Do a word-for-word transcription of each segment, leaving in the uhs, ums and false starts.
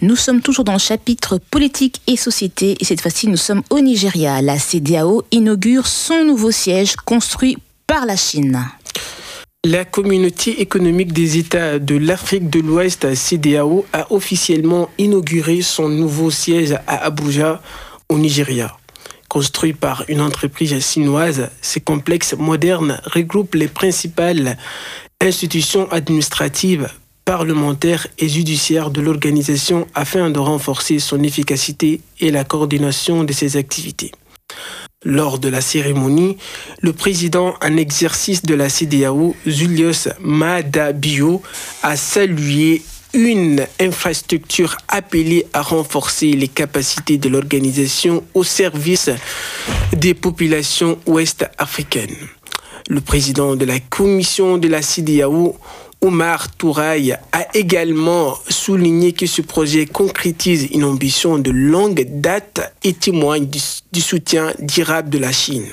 Nous sommes toujours dans le chapitre politique et société et cette fois-ci nous sommes au Nigeria. La C E D E A O inaugure son nouveau siège construit par la Chine. La Communauté économique des États de l'Afrique de l'Ouest, C E D E A O, a officiellement inauguré son nouveau siège à Abuja, au Nigeria. Construit par une entreprise chinoise, ce complexe moderne regroupe les principales institutions administratives, parlementaires et judiciaires de l'organisation afin de renforcer son efficacité et la coordination de ses activités. Lors de la cérémonie, le président en exercice de la C E D E A O, Julius Maada Bio, a salué une infrastructure appelée à renforcer les capacités de l'organisation au service des populations ouest-africaines. Le président de la commission de la C E D E A O, Omar Touraï, a également souligné que ce projet concrétise une ambition de longue date et témoigne du, du soutien durable de la Chine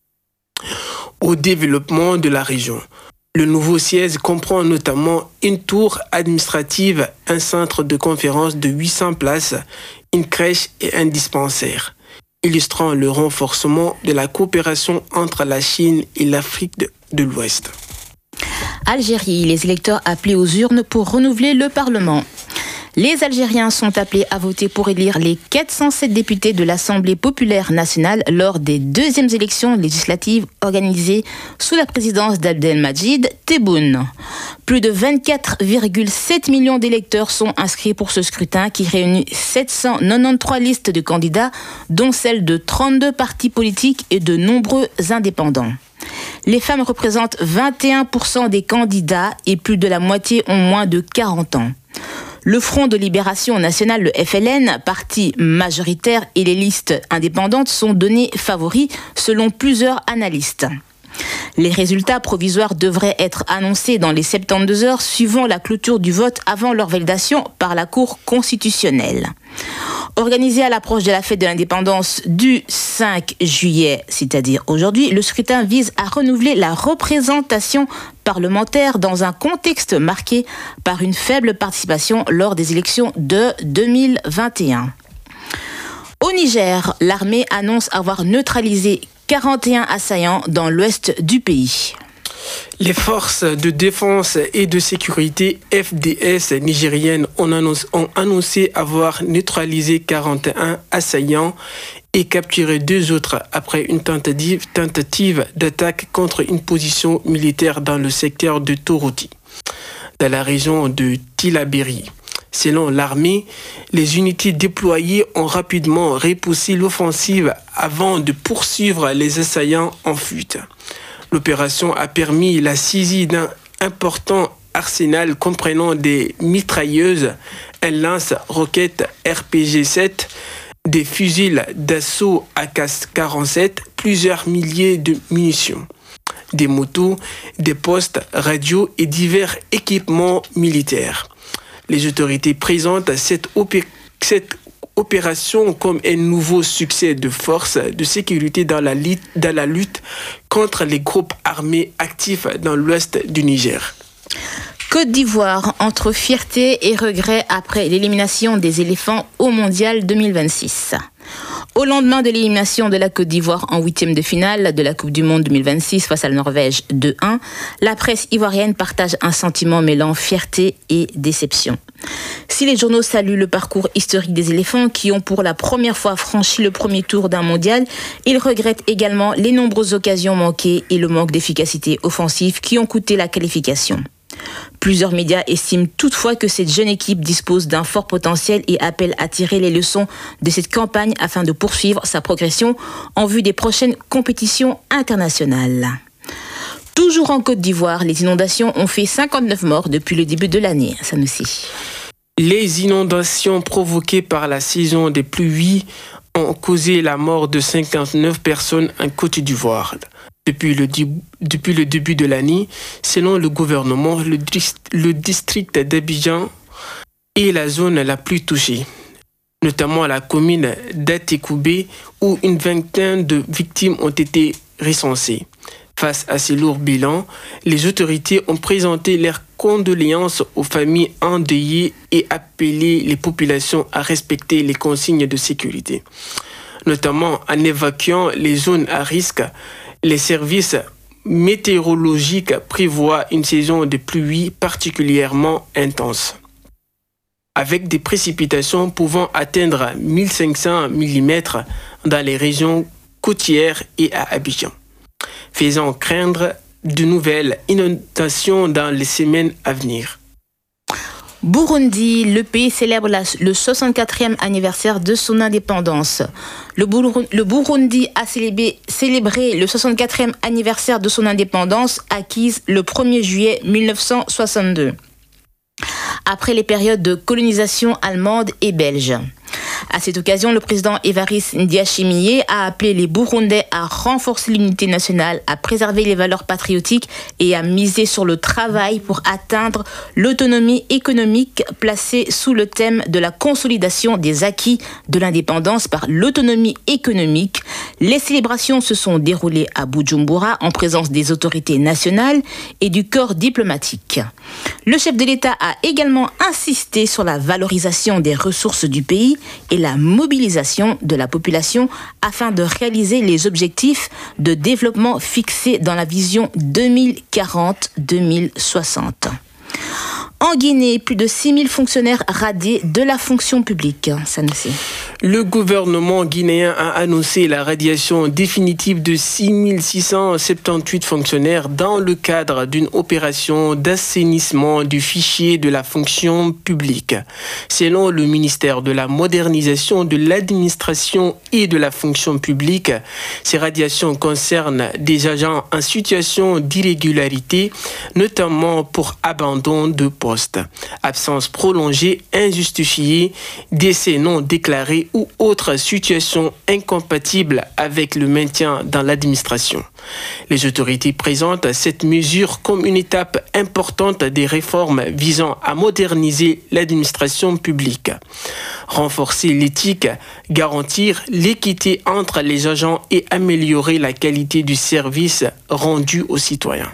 au développement de la région. Le nouveau siège comprend notamment une tour administrative, un centre de conférence de huit cents places, une crèche et un dispensaire, illustrant le renforcement de la coopération entre la Chine et l'Afrique de, de l'Ouest. Algérie, les électeurs appelés aux urnes pour renouveler le Parlement. Les Algériens sont appelés à voter pour élire les quatre cent sept députés de l'Assemblée populaire nationale lors des deuxièmes élections législatives organisées sous la présidence d'Abdelmadjid Tebboune. Plus de vingt-quatre virgule sept millions d'électeurs sont inscrits pour ce scrutin qui réunit sept cent quatre-vingt-treize listes de candidats, dont celles de trente-deux partis politiques et de nombreux indépendants. Les femmes représentent vingt et un pour cent des candidats et plus de la moitié ont moins de quarante ans. Le Front de Libération Nationale, le F L N, parti majoritaire, et les listes indépendantes sont donnés favoris selon plusieurs analystes. Les résultats provisoires devraient être annoncés dans les soixante-douze heures suivant la clôture du vote avant leur validation par la Cour constitutionnelle. Organisé à l'approche de la fête de l'indépendance du cinq juillet, c'est-à-dire aujourd'hui, le scrutin vise à renouveler la représentation parlementaire dans un contexte marqué par une faible participation lors des élections de deux mille vingt et un. Au Niger, l'armée annonce avoir neutralisé quarante et un assaillants dans l'ouest du pays. Les forces de défense et de sécurité F D S nigériennes ont annoncé, ont annoncé avoir neutralisé quarante et un assaillants et capturé deux autres après une tentative, tentative d'attaque contre une position militaire dans le secteur de Torodi, dans la région de Tillabéri. Selon l'armée, les unités déployées ont rapidement repoussé l'offensive avant de poursuivre les assaillants en fuite. L'opération a permis la saisie d'un important arsenal comprenant des mitrailleuses, un lance-roquettes R P G sept, des fusils d'assaut A K quarante-sept, plusieurs milliers de munitions, des motos, des postes radio et divers équipements militaires. Les autorités présentent cette, opé- cette opération comme un nouveau succès de forces de sécurité dans la, lit- dans la lutte contre les groupes armés actifs dans l'ouest du Niger. Côte d'Ivoire, entre fierté et regret après l'élimination des éléphants au Mondial deux mille vingt-six. Au lendemain de l'élimination de la Côte d'Ivoire en huitième de finale de la Coupe du Monde deux mille vingt-six face à la Norvège deux un, la presse ivoirienne partage un sentiment mêlant fierté et déception. Si les journaux saluent le parcours historique des éléphants qui ont pour la première fois franchi le premier tour d'un mondial, ils regrettent également les nombreuses occasions manquées et le manque d'efficacité offensive qui ont coûté la qualification. Plusieurs médias estiment toutefois que cette jeune équipe dispose d'un fort potentiel et appellent à tirer les leçons de cette campagne afin de poursuivre sa progression en vue des prochaines compétitions internationales. Toujours en Côte d'Ivoire, les inondations ont fait cinquante-neuf morts depuis le début de l'année. Sanoussi. Les inondations provoquées par la saison des pluies ont causé la mort de cinquante-neuf personnes en Côte d'Ivoire. Depuis le, depuis le début de l'année, selon le gouvernement, le, le district d'Abidjan est la zone la plus touchée, notamment la commune d'Atekoubé où une vingtaine de victimes ont été recensées. Face à ces lourds bilans, les autorités ont présenté leurs condoléances aux familles endeuillées et appelé les populations à respecter les consignes de sécurité, notamment en évacuant les zones à risque. Les services météorologiques prévoient une saison de pluie particulièrement intense, avec des précipitations pouvant atteindre mille cinq cents millimètres dans les régions côtières et à Abidjan, faisant craindre de nouvelles inondations dans les semaines à venir. Burundi, le pays célèbre la, le soixante-quatrième anniversaire de son indépendance. Le, Bur- le Burundi a célébré, célébré le soixante-quatrième anniversaire de son indépendance acquise le premier juillet mille neuf cent soixante-deux, après les périodes de colonisation allemande et belge. À cette occasion, le président Évariste Ndayishimiye a appelé les Burundais à renforcer l'unité nationale, à préserver les valeurs patriotiques et à miser sur le travail pour atteindre l'autonomie économique, placée sous le thème de la consolidation des acquis de l'indépendance par l'autonomie économique. Les célébrations se sont déroulées à Bujumbura en présence des autorités nationales et du corps diplomatique. Le chef de l'État a également insisté sur la valorisation des ressources du pays et la mobilisation de la population afin de réaliser les objectifs de développement fixés dans la vision deux mille quarante deux mille soixante. En Guinée, plus de six mille fonctionnaires radiés de la fonction publique. Sanusi. Le gouvernement guinéen a annoncé la radiation définitive de six mille six cent soixante-dix-huit fonctionnaires dans le cadre d'une opération d'assainissement du fichier de la fonction publique. Selon le ministère de la Modernisation de l'administration et de la fonction publique, ces radiations concernent des agents en situation d'irrégularité, notamment pour abandon de poste, absence prolongée injustifiée, décès non déclaré ou autre situation incompatible avec le maintien dans l'administration. Les autorités présentent cette mesure comme une étape importante des réformes visant à moderniser l'administration publique, renforcer l'éthique, garantir l'équité entre les agents et améliorer la qualité du service rendu aux citoyens.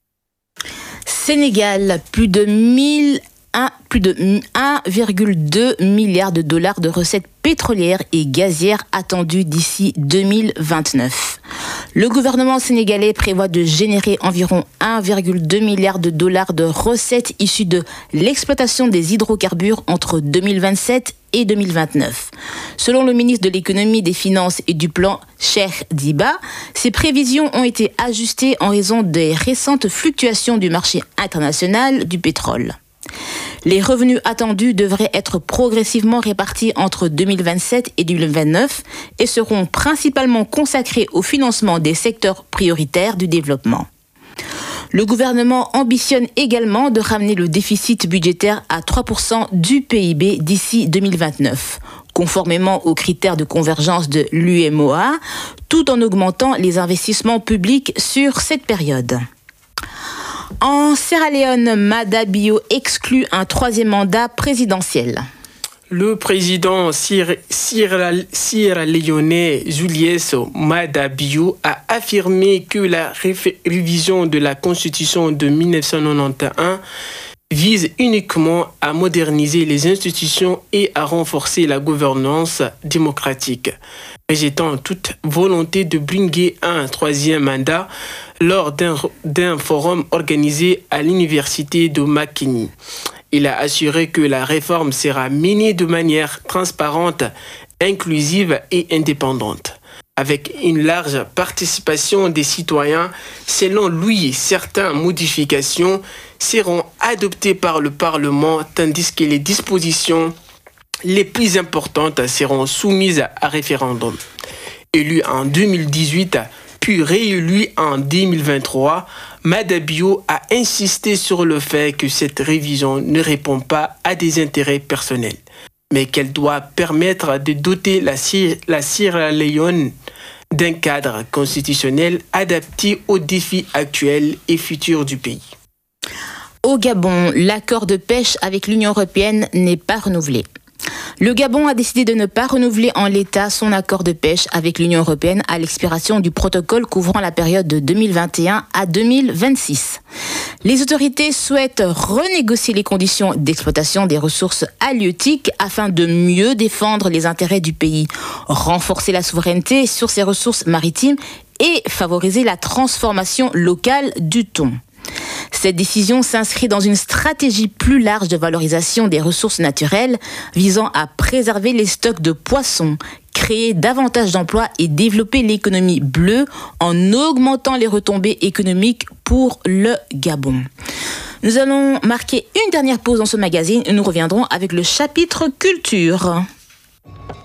Sénégal, plus de mille un, plus de un virgule deux milliard de dollars de recettes pétrolières et gazières attendues d'ici deux mille vingt-neuf. Le gouvernement sénégalais prévoit de générer environ un virgule deux milliard de dollars de recettes issues de l'exploitation des hydrocarbures entre deux mille vingt-sept et deux mille vingt-neuf. Selon le ministre de l'économie, des finances et du plan, Cheikh Diba, ces prévisions ont été ajustées en raison des récentes fluctuations du marché international du pétrole. Les revenus attendus devraient être progressivement répartis entre deux mille vingt-sept et deux mille vingt-neuf et seront principalement consacrés au financement des secteurs prioritaires du développement. Le gouvernement ambitionne également de ramener le déficit budgétaire à trois pour cent du P I B d'ici deux mille vingt-neuf, conformément aux critères de convergence de l'U M O A, tout en augmentant les investissements publics sur cette période. En Sierra Leone, Mada Bio exclut un troisième mandat présidentiel. Le président sierra-léonais Julius Maada Bio a affirmé que la révision de la Constitution de mille neuf cent quatre-vingt-onze vise uniquement à moderniser les institutions et à renforcer la gouvernance démocratique, rejetant toute volonté de briguer un troisième mandat lors d'un, d'un forum organisé à l'université de Makeni. Il a assuré que la réforme sera menée de manière transparente, inclusive et indépendante, avec une large participation des citoyens. Selon lui, certaines modifications seront adoptées par le Parlement, tandis que les dispositions les plus importantes seront soumises à référendum. Élu en deux mille dix-huit, puis réélu en deux mille vingt-trois, Maada Bio a insisté sur le fait que cette révision ne répond pas à des intérêts personnels, mais qu'elle doit permettre de doter la, la Sierra Leone d'un cadre constitutionnel adapté aux défis actuels et futurs du pays. Au Gabon, l'accord de pêche avec l'Union européenne n'est pas renouvelé. Le Gabon a décidé de ne pas renouveler en l'état son accord de pêche avec l'Union européenne à l'expiration du protocole couvrant la période de deux mille vingt et un à deux mille vingt-six. Les autorités souhaitent renégocier les conditions d'exploitation des ressources halieutiques afin de mieux défendre les intérêts du pays, renforcer la souveraineté sur ses ressources maritimes et favoriser la transformation locale du thon. Cette décision s'inscrit dans une stratégie plus large de valorisation des ressources naturelles visant à préserver les stocks de poissons, créer davantage d'emplois et développer l'économie bleue en augmentant les retombées économiques pour le Gabon. Nous allons marquer une dernière pause dans ce magazine et nous reviendrons avec le chapitre culture.